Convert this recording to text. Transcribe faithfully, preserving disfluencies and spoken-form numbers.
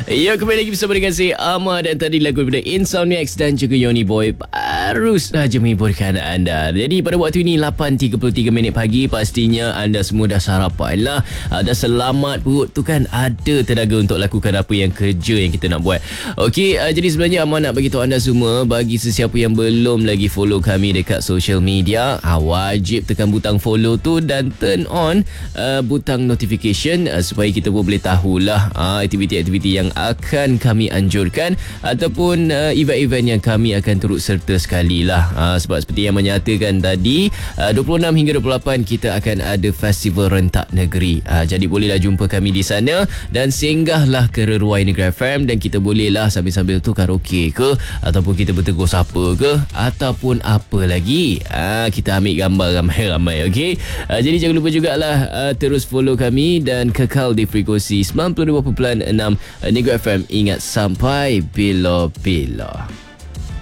Ya, kembali lagi bersama dengan saya Ahmad dan tadi lagu daripada Insomniacs dan juga Yoni Boy baru saja menghiburkan anda. Jadi pada waktu ini lapan tiga puluh tiga minit pagi, pastinya anda semua dah sarapan lah. Dah selamat perut tu kan, ada tenaga untuk lakukan apa yang kerja yang kita nak buat. Okey, uh, jadi sebenarnya Ahmad nak bagi tahu anda semua, bagi sesiapa yang belum lagi follow kami dekat social media, uh, wajib tekan butang follow tu dan turn on uh, butang notification uh, supaya kita pun boleh tahulah uh, aktiviti-aktiviti yang akan kami anjurkan ataupun uh, event-event yang kami akan turut serta sekali lah. Uh, sebab seperti yang menyatakan tadi, uh, dua puluh enam hingga dua puluh lapan kita akan ada festival rentak negeri. Uh, jadi bolehlah jumpa kami di sana dan singgahlah ke Reruai Negeri F M dan kita bolehlah sambil-sambil tu karaoke ke ataupun kita bertegur sapa ke ataupun apa lagi. Uh, kita ambil gambar ramai-ramai, okey? Uh, jadi jangan lupa jugalah uh, terus follow kami dan kekal di frekuensi sembilan puluh dua perpuluhan enam Negeri F M. Ingat, sampai bila-bila.